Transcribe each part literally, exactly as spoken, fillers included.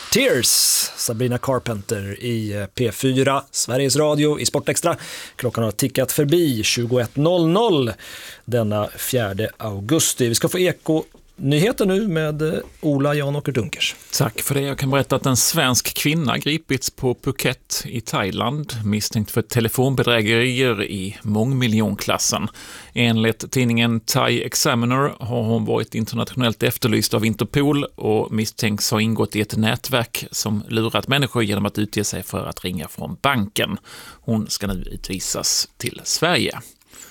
Tears, Sabrina Carpenter i P fyra, Sveriges Radio i Sportextra. Klockan har tickat förbi tjugoett noll noll denna fjärde augusti. Vi ska få eko nyheter nu med Ola Jan-Åker Dunkers. Tack för det. Jag kan berätta att en svensk kvinna gripits på Phuket i Thailand misstänkt för telefonbedrägerier i mångmiljonklassen. Enligt tidningen Thai Examiner har hon varit internationellt efterlyst av Interpol och misstänks ha ingått i ett nätverk som lurat människor genom att utge sig för att ringa från banken. Hon ska nu utvisas till Sverige.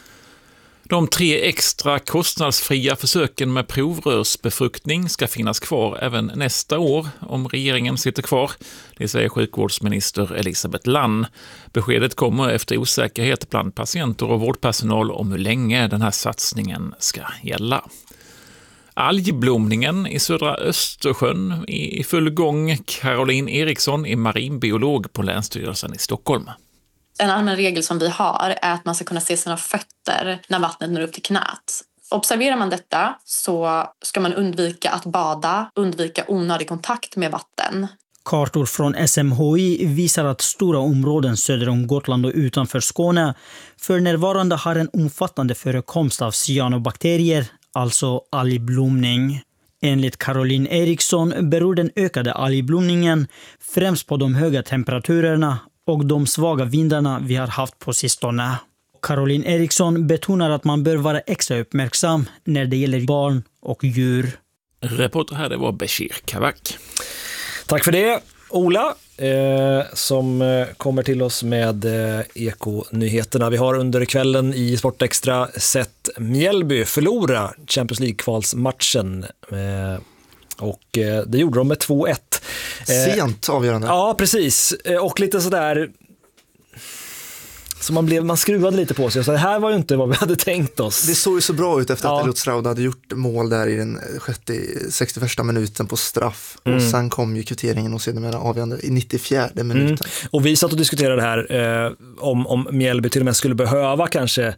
De tre extra kostnadsfria försöken med provrörsbefruktning ska finnas kvar även nästa år om regeringen sitter kvar. Det säger sjukvårdsminister Elisabeth Lann. Beskedet kommer efter osäkerhet bland patienter och vårdpersonal om hur länge den här satsningen ska gälla. Algblomningen i södra Östersjön i full gång. Caroline Eriksson är marinbiolog på Länsstyrelsen i Stockholm. En allmän regel som vi har är att man ska kunna se sina fötter när vattnet når upp till knät. Observerar man detta så ska man undvika att bada, undvika onödig kontakt med vatten. Kartor från S M H I visar att stora områden söder om Gotland och utanför Skåne för närvarande har en omfattande förekomst av cyanobakterier, alltså algblomning. Enligt Caroline Eriksson beror den ökade algblomningen främst på de höga temperaturerna och de svaga vindarna vi har haft på sistone. Caroline Eriksson betonar att man bör vara extra uppmärksam när det gäller barn och djur. Reporter här, det var Bashir Kavak. Tack för det, Ola, eh, som eh, kommer till oss med eh, Eko-nyheterna. Vi har under kvällen i Sportextra sett Mjällby förlora Champions League-kvalsmatchen. Eh, och eh, det gjorde de med två ett. Sent avgörande. Ja, precis. Och lite sådär så man, blev, man skruvade lite på sig. Så det här var ju inte vad vi hade tänkt oss. Det såg ju så bra ut efter ja. att Lutz-Raud hade gjort mål där i den sextioförsta minuten på straff. Mm. Och sen kom ju kvitteringen och sedan avgörande i nittiofjärde minuten. Mm. Och vi satt och diskuterade här eh, om, om Mjällby till och med skulle behöva kanske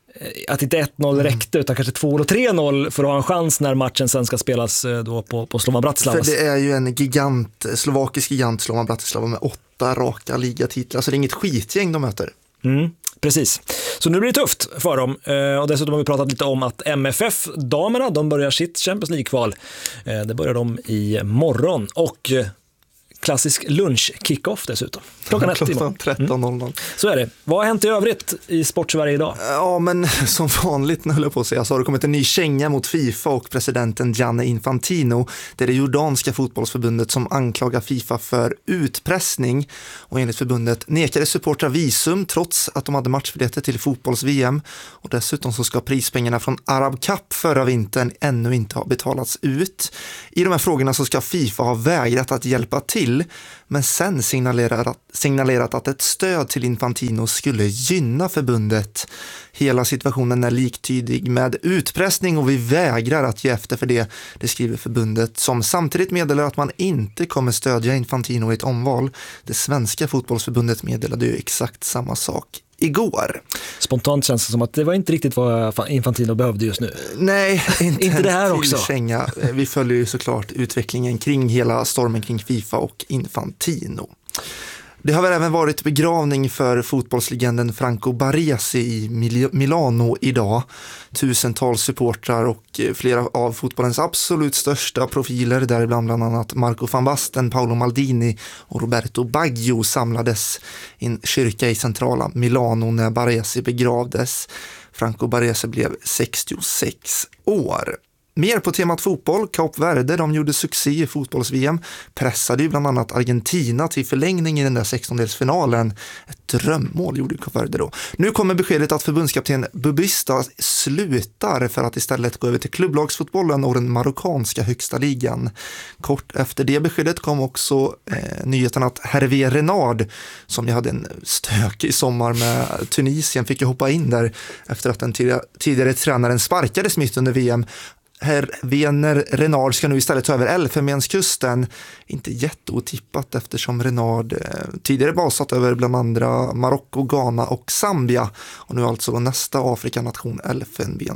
att inte ett noll räckte utan kanske två eller tre noll för att ha en chans när matchen sen ska spelas då på, på Slovan Bratislava. För det är ju en gigant, slovakisk gigant Slovan Bratislava med åtta raka ligatitlar, så det är inget skitgäng de möter. Mm, precis. Så nu blir det tufft för dem. Och dessutom har vi pratat lite om att M F F-damerna, de börjar sitt Champions League-kval. Det börjar de i morgon och klassisk lunch-kick-off dessutom. Klockan ett imorgon. tretton noll noll. Mm. Så är det. Vad har hänt i övrigt i Sportsverige idag? Ja, men som vanligt när jag höll på att säga så har det kommit en ny känga mot FIFA och presidenten Gianni Infantino. Det är det jordanska fotbollsförbundet som anklagar FIFA för utpressning. Och enligt förbundet nekade supportrar visum trots att de hade matchbiljetter till fotbolls-V M. Och dessutom så ska prispengarna från Arab Cup förra vintern ännu inte ha betalats ut. I de här frågorna så ska FIFA ha vägrat att hjälpa till. Men sen signalerat, signalerat att ett stöd till Infantino skulle gynna förbundet. Hela situationen är liktydig med utpressning och vi vägrar att ge efter för det, det skriver förbundet, som samtidigt meddelar att man inte kommer stödja Infantino i ett omval. Det svenska fotbollsförbundet meddelade ju exakt samma sak igår. Spontant känns det som att det var inte riktigt vad Infantino behövde just nu. Nej, inte, inte det här också. Känga. Vi följer ju såklart utvecklingen kring hela stormen kring FIFA och Infantino. Det har väl även varit begravning för fotbollslegenden Franco Baresi i Milano idag. Tusentals supportrar och flera av fotbollens absolut största profiler, däribland bland annat Marco van Basten, Paolo Maldini och Roberto Baggio samlades i en kyrka i centrala Milano när Baresi begravdes. Franco Baresi blev sextiosex år. Mer på temat fotboll. Cape Verde, de gjorde succé i fotbolls-V M. Pressade ju bland annat Argentina till förlängning i den där sextondelsfinalen. Ett drömmål gjorde Cape Verde då. Nu kommer beskedet att förbundskapten Bubista slutar för att istället gå över till klubblagsfotbollen och den marockanska högsta ligan. Kort efter det beskedet kom också eh, nyheten att Hervé Renard, som ju hade en stökig sommar med Tunisien, fick ju hoppa in där efter att den tidigare, tidigare tränaren sparkades mitt under V M. Herr Werner Renard ska nu istället ta över Elfenbenskusten. Inte jätteotippat eftersom Renard eh, tidigare basat över bland andra Marocko, Ghana och Zambia. Och nu alltså nästa Afrikanation Elfenbenskusten.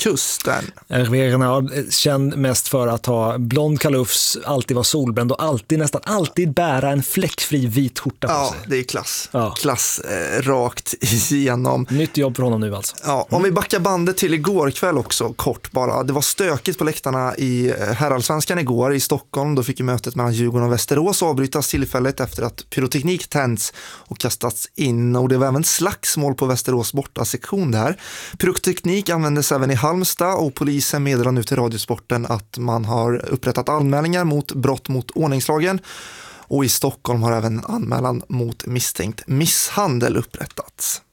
Kusten. Hervé Renard, känd mest för att ha blond kalufs, alltid vara solbränd och alltid, nästan alltid bära en fläckfri vit skjorta på Ja, sig. det är klass. Ja. Klass eh, rakt igenom. Nytt jobb för honom nu alltså. Ja, om vi backar bandet till igår kväll också, kort bara. Det var stökigt på läktarna i herrallsvenskan igår i Stockholm. Då fick ju mötet mellan Djurgården och Västerås avbrytas tillfället efter att pyroteknik tänds och kastats in. Och det var även slagsmål på Västerås borta sektion där. Pyroteknik användes även i Halmstad och polisen meddelar nu till Radiosporten att man har upprättat anmälningar mot brott mot ordningslagen. Och i Stockholm har även anmälan mot misstänkt misshandel upprättats.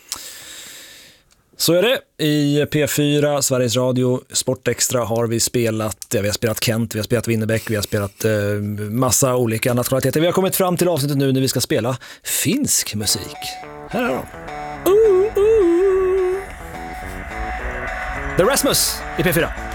Så är det. I P fyra, Sveriges Radio, Sportextra har vi spelat, ja, vi har spelat Kent, vi har spelat Winnerbäck, vi har spelat eh, massa olika nationaliteter. Vi har kommit fram till avsnittet nu när vi ska spela finsk musik. Här är de. Uh, uh. The Rasmus i P fyra.